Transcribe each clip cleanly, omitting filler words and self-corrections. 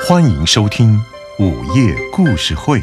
欢迎收听午夜故事会。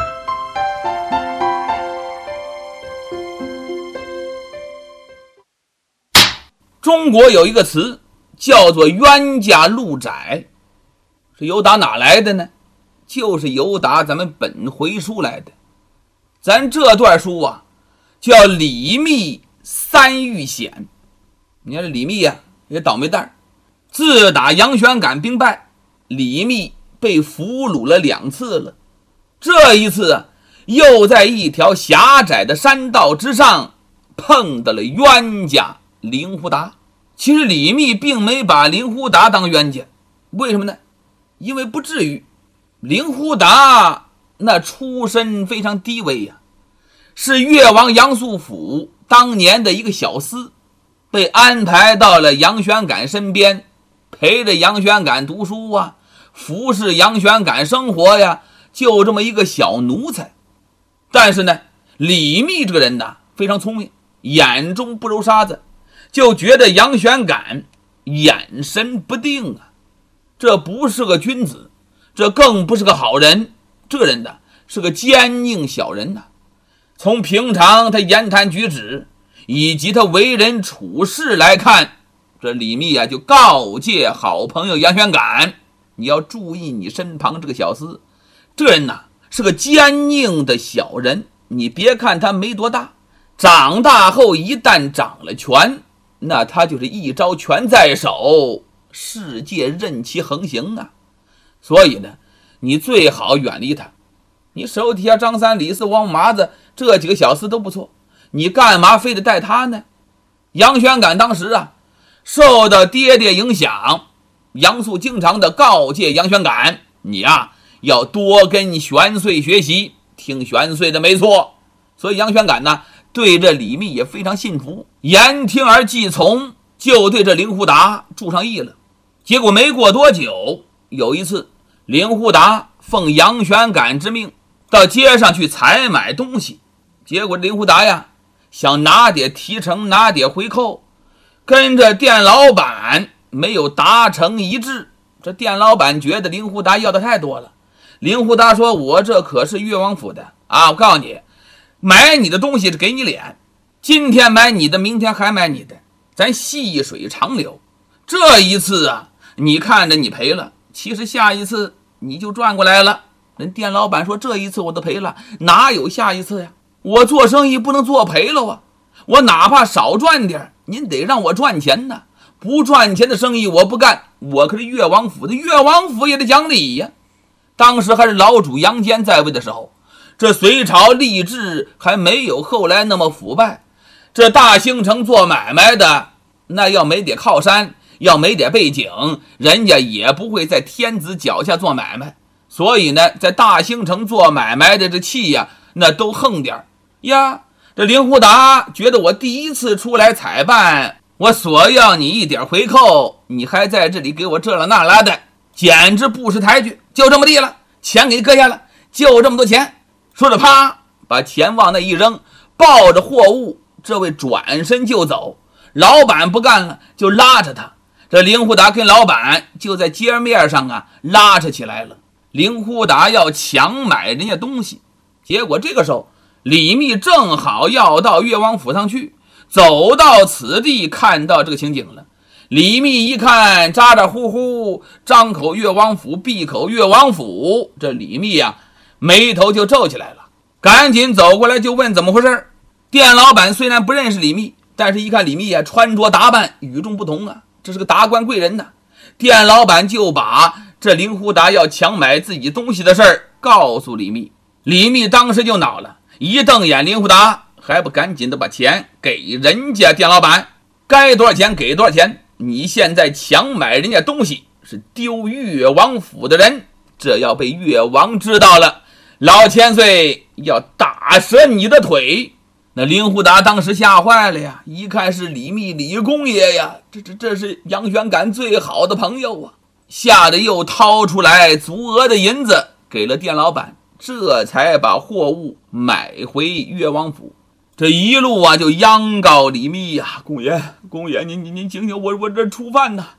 中国有一个词叫做冤家路窄，是由打哪来的呢？就是由打咱们本回书来的。咱这段书啊叫李密三遇险。你看这李密啊也倒霉蛋，自打杨玄感兵败，李密被俘虏了2次了。这一次啊又在一条狭窄的山道之上碰到了冤家林狐达。其实李密并没把林狐达当冤家，为什么呢？因为不至于。林狐达那出身非常低微呀，是越王杨素甫当年的一个小厮，被安排到了杨玄感身边，陪着杨玄感读书啊，服侍杨玄感生活呀，就这么一个小奴才。但是呢，李密这个人呢非常聪明，眼中不揉沙子，就觉得杨玄感眼神不定啊，这不是个君子，这更不是个好人，这个人呢是个奸佞小人呐。从平常他言谈举止以及他为人处事来看，这李密啊就告诫好朋友杨玄感，你要注意你身旁这个小厮，这人呐是个奸佞的小人。你别看他没多大，长大后一旦掌了权，那他就是一招权在手，世界任其横行啊。所以呢，你最好远离他。你手底下张三李四王麻子这几个小厮都不错，你干嘛非得带他呢？杨玄感当时啊受到爹爹影响，杨素经常的告诫杨玄感，你啊要多跟玄岁学习，听玄岁的没错。所以杨玄感呢对这李密也非常信服，言听而计从，就对这林狐达注上意了。结果没过多久，有一次林狐达奉杨玄感之命到街上去采买东西，结果林狐达呀想拿点提成拿点回扣，跟着店老板没有达成一致。这店老板觉得林狐达要的太多了，林狐达说，我这可是越王府的啊，我告诉你，买你的东西是给你脸，今天买你的明天还买你的，咱细水长流。这一次啊你看着你赔了，其实下一次你就赚过来了。人店老板说，这一次我都赔了，哪有下一次呀？我做生意不能做赔了啊，我哪怕少赚点，您得让我赚钱呢。不赚钱的生意我不干，我可是越王府的，越王府也得讲理呀。当时还是老主杨坚在位的时候，这隋朝吏治还没有后来那么腐败，这大兴城做买卖的那要没点靠山，要没点背景，人家也不会在天子脚下做买卖。所以呢，在大兴城做买卖的这气呀，那都横点呀。这林狐达觉得我第一次出来采办，我索要你一点回扣，你还在这里给我这了那啦的，简直不识抬举。就这么地了，钱给你搁下了，就这么多钱。说着啪把钱往那一扔，抱着货物这位转身就走。老板不干了，就拉着他。这林狐达跟老板就在街面上啊拉扯起来了。林狐达要强买人家东西，结果这个时候李密正好要到越王府上去，走到此地看到这个情景了。李密一看咋咋呼呼，张口越王府闭口越王府，这李密啊眉头就皱起来了，赶紧走过来就问怎么回事。店老板虽然不认识李密，但是一看李密啊穿着打扮与众不同啊，这是个达官贵人呐。店老板就把这林狐达要强买自己东西的事儿告诉李密。李密当时就恼了，一瞪眼林狐达，还不赶紧的把钱给人家店老板，该多少钱给多少钱。你现在强买人家东西是丢越王府的人，这要被越王知道了，老千岁要打折你的腿。那林狐达当时吓坏了呀，一看是李密李公爷呀，这是杨玄感最好的朋友啊，吓得又掏出来足额的银子给了店老板，这才把货物买回越王府。这一路啊就央告李密呀，公爷您请请我这出饭呐，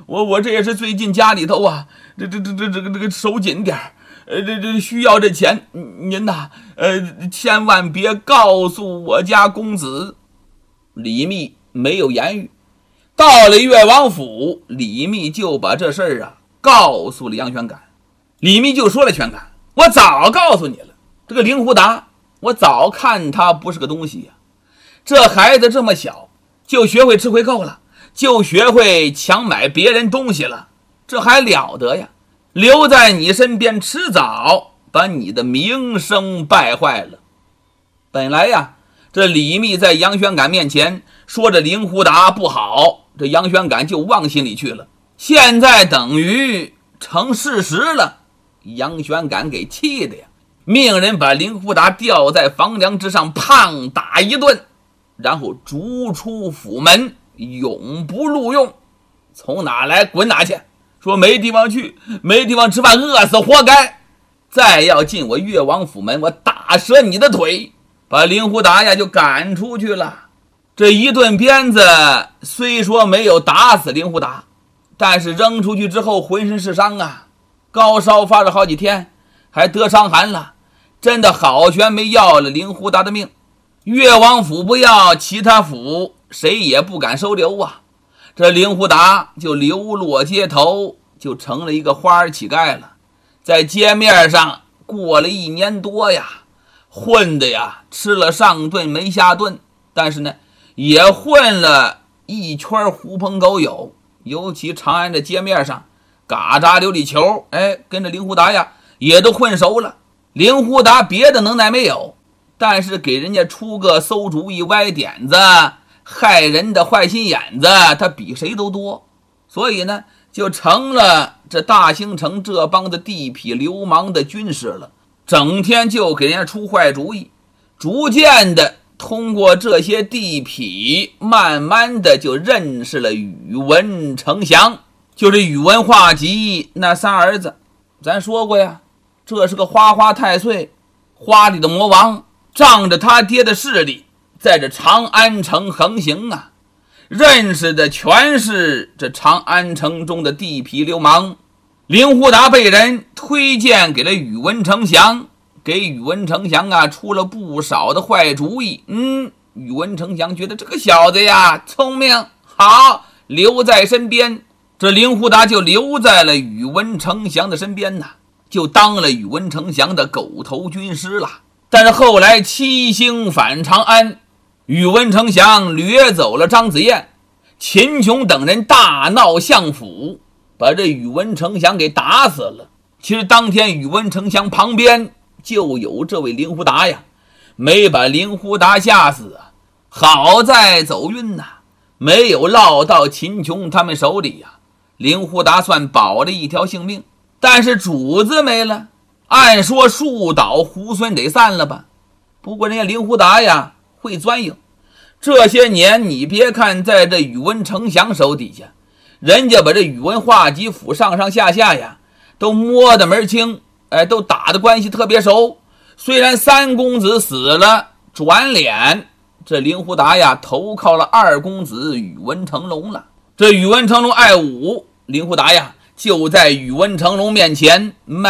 我这也是最近家里头啊，这个手紧点这需要这钱，您呐，千万别告诉我家公子。李密没有言语。到了越王府，李密就把这事儿告诉了杨玄感。李密就说了：“玄感，我早告诉你了，这个令狐达，我早看他不是个东西呀。这孩子这么小，就学会吃回扣了，就学会强买别人东西了，这还了得呀？留在你身边，迟早把你的名声败坏了。”本来呀，这李密在杨玄感面前说这令狐达不好，这杨玄感就往心里去了。现在等于成事实了，杨玄感给气的呀，命人把令狐达吊在房梁之上，胖打一顿，然后逐出府门，永不录用。从哪来滚哪去，说没地方去，没地方吃饭，饿死活该。再要进我越王府门，我打折你的腿。把令狐达呀就赶出去了。这一顿鞭子虽说没有打死令狐达，但是扔出去之后浑身是伤啊，高烧发了好几天，还得伤寒了，真的好悬没要了令狐达的命。越王府不要，其他府谁也不敢收留啊。这令狐达就流落街头，就成了一个花乞丐了。在街面上过了1年多呀，混的呀，吃了上顿没下顿，但是呢，也混了一圈狐朋狗友，尤其长安的街面上，嘎扎琉璃球，跟着令狐达呀，也都混熟了。令狐达别的能耐没有，但是给人家出个馊主意、歪点子、害人的坏心眼子，他比谁都多。所以呢，就成了这大兴城这帮的地痞流氓的军师了。整天就给人家出坏主意，逐渐的通过这些地痞，慢慢的就认识了宇文丞相，就是宇文化及那仨儿子。咱说过呀，这是个花花太岁，花里的魔王，仗着他爹的势力，在这长安城横行啊，认识的全是这长安城中的地痞流氓。令狐达被人推荐给了宇文丞相，给宇文丞相出了不少的坏主意。宇文丞相觉得这个小子呀聪明好，留在身边。这令狐达就留在了宇文丞相的身边就当了宇文丞相的狗头军师了。但是后来七星返长安，宇文丞相掠走了张子燕，秦琼等人大闹相府，把这宇文丞相给打死了。其实当天宇文丞相旁边就有这位令狐达呀，没把令狐达吓死啊。好在走运没有落到秦琼他们手里呀，令狐达算保了一条性命。但是主子没了，按说树倒猢狲得散了吧。不过人家令狐达呀会钻营，这些年你别看在这宇文丞相手底下，人家把这宇文化及府上上下下呀都摸得门清，都打的关系特别熟。虽然三公子死了，转脸这令狐达呀投靠了二公子宇文成龙了。这宇文成龙爱武，令狐达呀就在宇文成龙面前卖